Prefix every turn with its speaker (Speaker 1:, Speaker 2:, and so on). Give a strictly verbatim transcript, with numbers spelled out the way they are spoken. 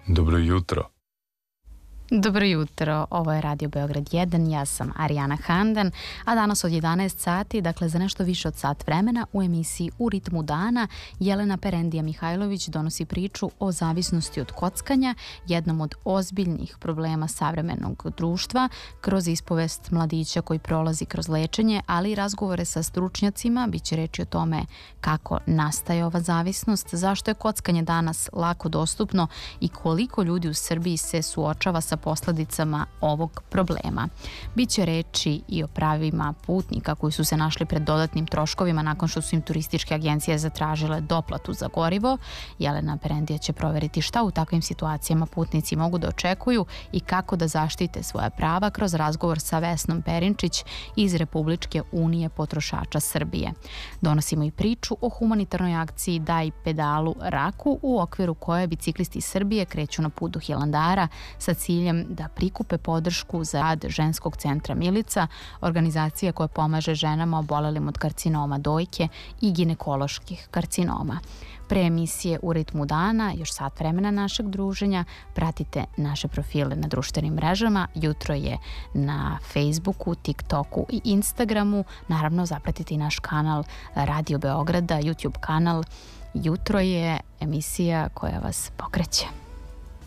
Speaker 1: Dobro jutro.
Speaker 2: Dobro jutro, ovo je Radio Beograd jedan, ja sam Arijana Handan, a danas od jedanaest sati, dakle za nešto više od sat vremena, u emisiji U ritmu dana, Jelena Perendija Mihajlović donosi priču o zavisnosti od kockanja, jednom od ozbiljnih problema savremenog društva, kroz ispovest mladića koji prolazi kroz lečenje, ali i razgovore sa stručnjacima, bit će reći o tome kako nastaje ova zavisnost, zašto je kockanje danas lako dostupno i koliko ljudi u Srbiji se suočava sa posledicama ovog problema. Biće reči i o pravima putnika koji su se našli pred dodatnim troškovima nakon što su im turističke agencije zatražile doplatu za gorivo. Jelena Perendija će proveriti šta u takvim situacijama putnici mogu da očekuju i kako da zaštite svoja prava kroz razgovor sa Vesnom Perinčić iz Republičke unije potrošača Srbije. Donosimo i priču o humanitarnoj akciji Daj pedalu Raku, u okviru koje biciklisti Srbije kreću na put do Hilandara sa ciljem da prikupe podršku za rad ženskog centra Milica, organizacija koja pomaže ženama obolelim od karcinoma dojke i ginekoloških karcinoma. Pre emisije U ritmu dana, još sat vremena našeg druženja, pratite naše profile na društvenim mrežama. Jutro je na Facebooku, TikToku i Instagramu. Naravno, zapratite i naš kanal Radio Beograda, YouTube kanal. Jutro je emisija koja vas pokreće.